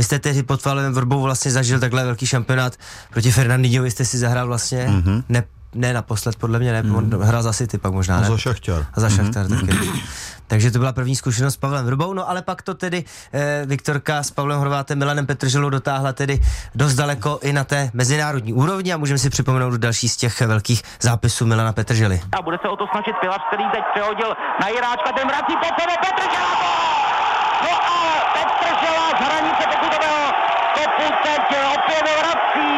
jste tehdy pod Pavlem Vrbou vlastně zažil takhle velký šampionát proti Fernandinhovi, jste si zahrál vlastně, ne naposled, podle mě ne, on hrál za City pak možná, ne? A za Šachtar. A za Šachtar taky. Takže to byla první zkušenost s Pavlem Vrbou, no ale pak to tedy Viktorka s Pavlem Horvátem, Milanem Petrželou dotáhla tedy dost daleko i na té mezinárodní úrovni a můžeme si připomenout další z těch velkých zápisů Milana Petržely. A bude se o to snažit Pilař, který teď přehodil na Jiráčka, ten vrací po sebe, Petržela to! No a Petržela z hranice pokutového kopu teď opět vrací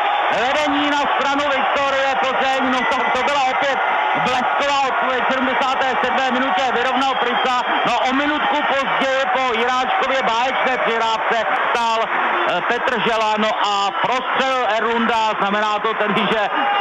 vedení na stranu Viktorie Plzeň, no to byla opět blesková odpověď, 77. minutě vyrovnal Prica, no o minutku později po Jiráčkově báječné přihrávce stál Petržela, no a prostřel Erlunda, znamená to tedy, že v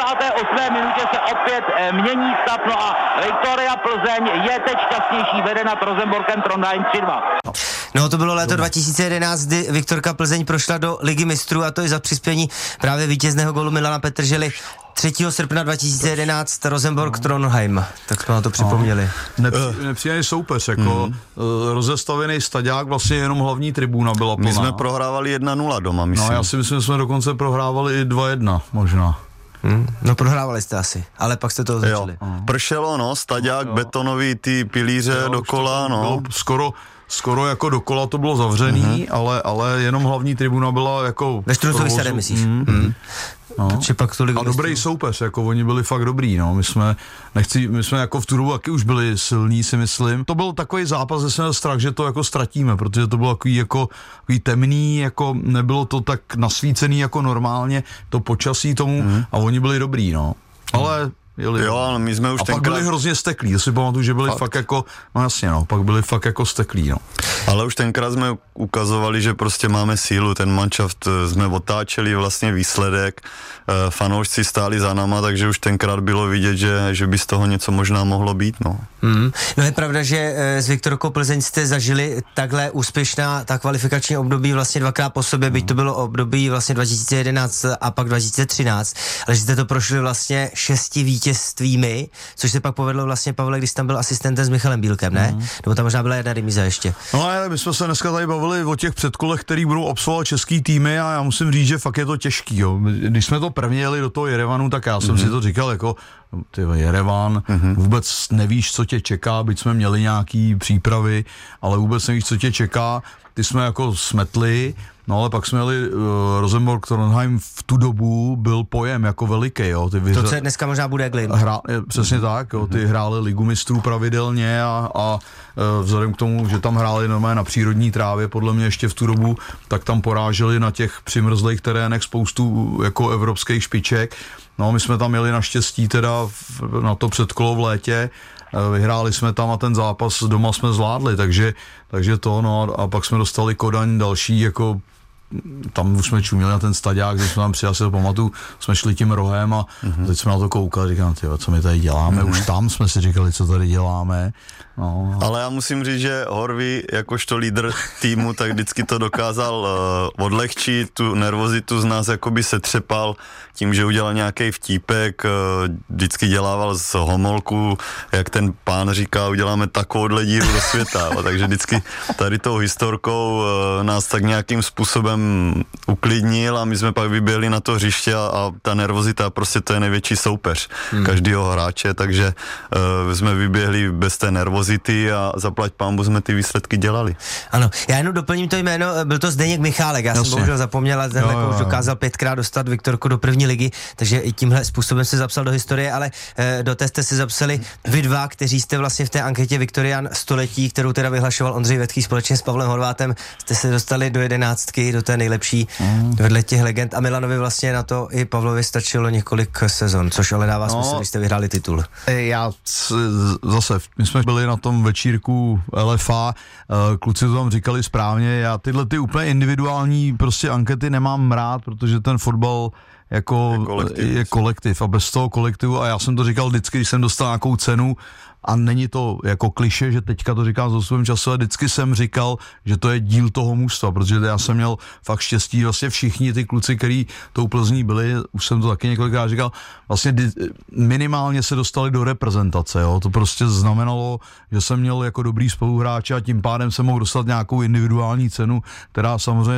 78. minutě se opět mění stav, no a Viktoria Plzeň je teď šťastnější, vede nad Rosenborkem Trondheim 3-2. No to bylo léto 2011, kdy Viktorka Plzeň prošla do Ligy mistrů a to i za přispění právě vítězného gólu Milana Petržely. 3. srpna 2011 Rosenborg Trondheim, tak jsme na to připomněli. Nepříjemný soupeř, jako rozestavěný staďák, vlastně jenom hlavní tribuna byla plná. My jsme prohrávali 1-0 doma, myslím. No já si myslím, že jsme dokonce prohrávali i 2-1 možná. No prohrávali jste asi, ale pak jste to označili. Pršelo, no, staďák, betonový, ty pilíře dokola, no. Skoro jako dokola to bylo zavřený, ale jenom hlavní tribuna byla jako... Ve Štruncových sadech, myslíš? No. Pak a dobrý soupeř, jako oni byli fakt dobrý, no. My jsme jako v tu dobu taky už byli silní, si myslím. To byl takový zápas, že jsme měl strach, že to jako ztratíme, protože to bylo takový temný, jako nebylo to tak nasvícený jako normálně, to počasí tomu a oni byli dobrý, no. Ale... Jo, ale my jsme už a pak byli hrozně steklí, já si pamatuju, že byli fakt jako, no jasně no, pak byli fakt jako steklí, no. Ale už tenkrát jsme ukazovali, že prostě máme sílu, ten manšaft jsme otáčeli vlastně výsledek, fanoušci stáli za náma, takže už tenkrát bylo vidět, že by z toho něco možná mohlo být, no. No je pravda, že s Viktorkou Plzeň jste zažili takhle úspěšná ta kvalifikační období vlastně dvakrát po sobě, byť to bylo období vlastně 2011 a pak 2013, ale že jste to prošli vlastně 6 vítězstvími, což se pak povedlo vlastně, Pavle, když tam byl asistentem s Michalem Bílkem, ne? Nebo tam možná byla jedna remíza ještě. No ale my jsme se dneska tady bavili o těch předkolech, který budou absolvovat český týmy a já musím říct, že fakt je to těžký, jo. Když jsme to prvně jeli do toho Jerevanu, tak já jsem si to říkal jako Jerevan, vůbec nevíš, co tě čeká, byť jsme měli nějaký přípravy, ale vůbec nevíš, co tě čeká, ty jsme jako smetli, no ale pak jsme jeli Rosenborg Trondheim, v tu dobu byl pojem jako veliký, jo. To, co dneska možná bude Glin. Přesně tak, jo, ty hráli Ligu mistrů pravidelně a vzhledem k tomu, že tam hráli normálně na přírodní trávě, podle mě ještě v tu dobu, tak tam poráželi na těch přimrzlých terénech spoustu jako evropských špiček. No, my jsme tam jeli naštěstí teda na to předkolo v létě, vyhráli jsme tam a ten zápas doma jsme zvládli, takže to, no a pak jsme dostali Kodaň další, jako tam už jsme čuměli na ten staďák, když jsme tam přijeli, si to pamatuju, jsme šli tím rohem a teď jsme na to koukali, říkám, tyjo, co my tady děláme, už tam jsme si říkali, co tady děláme. No. Ale já musím říct, že Horvý, jakožto lídr týmu, tak vždycky to dokázal odlehčit, tu nervozitu z nás jakoby setřepal tím, že udělal nějaký vtípek, vždycky dělával z homolku, jak ten pán říká, uděláme takovouhle díru do světa, takže vždycky tady tou historkou nás tak nějakým způsobem uklidnil a my jsme pak vyběhli na to hřiště a ta nervozita, prostě to je největší soupeř každého hráče, takže jsme vyběhli bez té nervozity a zaplať pánbu jsme ty výsledky dělali. Ano, já jenom doplním to jméno, byl to Zdeněk Michálek, já jsem bohužel zapomněl, ale tenhle už dokázal 5krát dostat Viktorku do první ligy, takže i tímhle způsobem se zapsal do historie, ale do té jste se zapsali vy dva, kteří jste vlastně v té anketě Viktorian století, kterou teda vyhlašoval Ondřej Vetký společně s Pavlem Horvátem, jste se dostali do 11, do té nejlepší vedle těch legend a Milanovi vlastně na to i Pavlovi stačilo několik sezon, což ale dává smysl, když jste vyhráli titul. My jsme byli na tom večírku LFA, kluci to tam říkali správně, já tyhle ty úplně individuální prostě ankety nemám rád, protože ten fotbal jako je kolektiv a bez toho kolektivu, a já jsem to říkal vždycky, když jsem dostal nějakou cenu, a není to jako kliše, že teďka to říkám za svým času, ale vždycky jsem říkal, že to je díl toho mužstva, protože já jsem měl fakt štěstí, vlastně všichni ty kluci, který tou Plzní byli, už jsem to taky několikrát říkal, vlastně minimálně se dostali do reprezentace, jo, to prostě znamenalo, že jsem měl jako dobrý spoluhráče a tím pádem jsem mohl dostat nějakou individuální cenu, která samozřejmě